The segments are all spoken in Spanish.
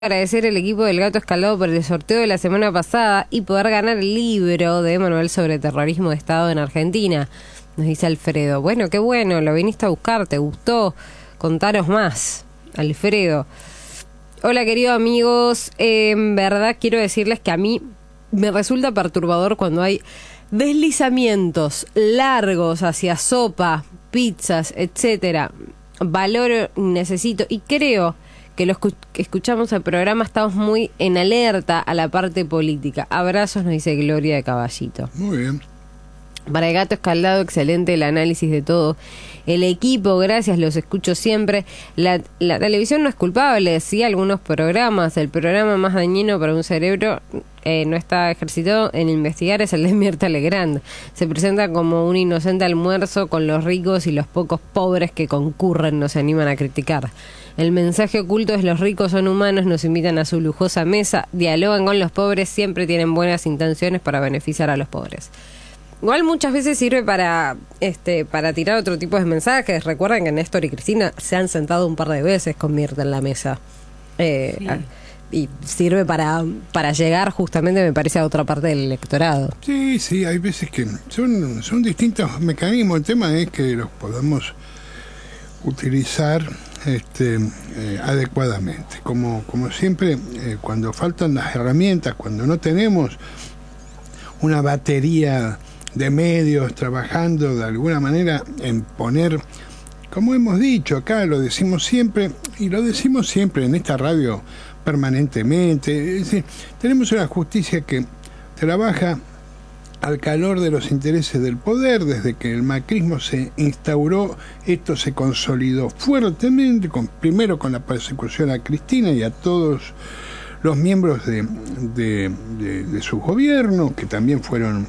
Agradecer al equipo del Gato Escaldado por el sorteo de la semana pasada y poder ganar el libro de Manuel sobre terrorismo de Estado en Argentina, nos dice Alfredo. Bueno, qué bueno, lo viniste a buscar, ¿te gustó? Contanos más, Alfredo. Hola, queridos amigos, en verdad quiero decirles que a mí me resulta perturbador cuando hay deslizamientos largos hacia sopa, pizzas, etcétera. Valoro, necesito y creo que los que escuchamos el programa estamos muy en alerta a la parte política. Abrazos, nos dice Gloria de Caballito. Muy bien. Para el Gato Escaldado, excelente el análisis de todo el equipo, gracias, los escucho siempre. La televisión no es culpable, sí, algunos programas. El programa más dañino para un cerebro no está ejercitado en investigar es el de Mirta Legrand. Se presenta como un inocente almuerzo con los ricos y los pocos pobres que concurren no se animan a criticar. El mensaje oculto es: los ricos son humanos, nos invitan a su lujosa mesa, dialogan con los pobres, siempre tienen buenas intenciones para beneficiar a los pobres. Igual muchas veces sirve para tirar otro tipo de mensajes. Recuerden que Néstor y Cristina se han sentado un par de veces con Mirta en la mesa. Sí. Y sirve para llegar justamente, me parece, a otra parte del electorado. Sí, hay veces que son distintos mecanismos. El tema es que los podamos utilizar adecuadamente. Como siempre, cuando faltan las herramientas, cuando no tenemos una batería de medios trabajando de alguna manera en poner, como hemos dicho acá, lo decimos siempre, y lo decimos siempre en esta radio permanentemente, es decir, tenemos una justicia que trabaja al calor de los intereses del poder. Desde que el macrismo se instauró, esto se consolidó fuertemente, primero con la persecución a Cristina y a todos los miembros de su gobierno, que también fueron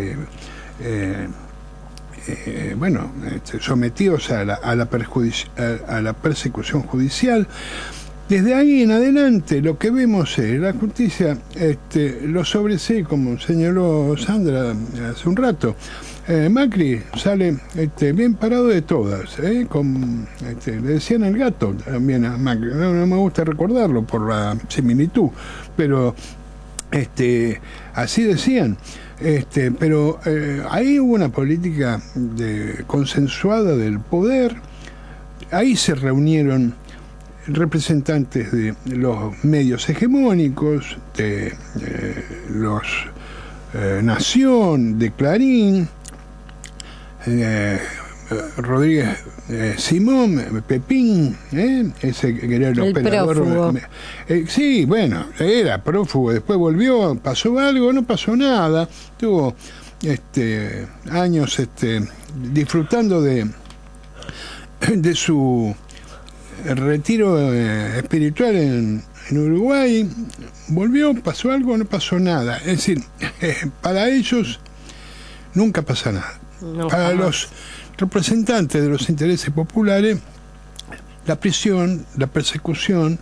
sometidos a la persecución judicial. Desde ahí en adelante lo que vemos es la justicia lo sobresee, como señaló Sandra hace un rato. Macri sale bien parado de todas, le decían el gato también a Macri, no me gusta recordarlo por la similitud, pero así decían. Pero ahí hubo una política consensuada del poder. Ahí se reunieron representantes de los medios hegemónicos, de los Nación, de Clarín, Rodríguez Simón, Pepín, ese que era el operador. Sí, bueno, era prófugo, después volvió, pasó algo, no pasó nada, tuvo años disfrutando de su retiro espiritual en Uruguay, volvió, pasó algo, no pasó nada. Es decir, para ellos nunca pasa nada. No, para jamás. Los representantes de los intereses populares, la prisión, la persecución,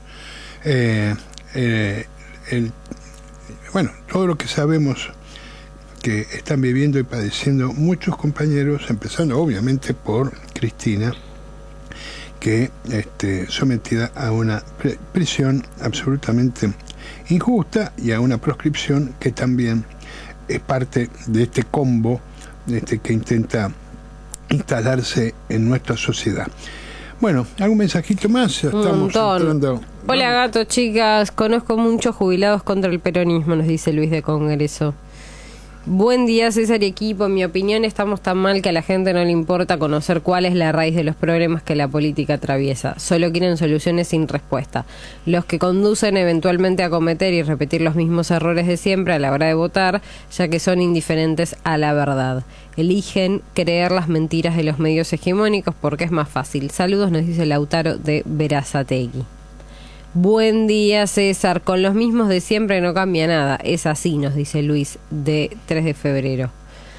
todo lo que sabemos que están viviendo y padeciendo muchos compañeros, empezando obviamente por Cristina, que sometida a una prisión absolutamente injusta y a una proscripción que también es parte de este combo que intenta instalarse en nuestra sociedad. Bueno, ¿algún mensajito más? Ya estamos entrando. Hola, Gato, chicas. Conozco muchos jubilados contra el peronismo, nos dice Luis de Congreso. Buen día, César y equipo. En mi opinión, estamos tan mal que a la gente no le importa conocer cuál es la raíz de los problemas que la política atraviesa. Solo quieren soluciones sin respuesta. Los que conducen eventualmente a cometer y repetir los mismos errores de siempre a la hora de votar, ya que son indiferentes a la verdad. Eligen creer las mentiras de los medios hegemónicos porque es más fácil. Saludos, nos dice Lautaro de Berazategui. Buen día, César. Con los mismos de siempre no cambia nada. Es así, nos dice Luis, de 3 de febrero.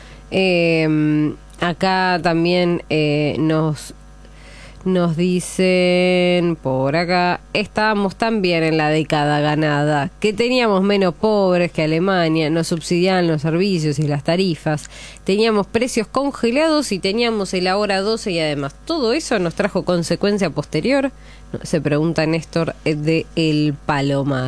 Acá también nos dicen por acá: estábamos tan bien en la década ganada que teníamos menos pobres que Alemania, nos subsidiaban los servicios y las tarifas, teníamos precios congelados y teníamos el ahora 12 y además todo eso nos trajo consecuencia posterior. Se pregunta Néstor de El Palomar.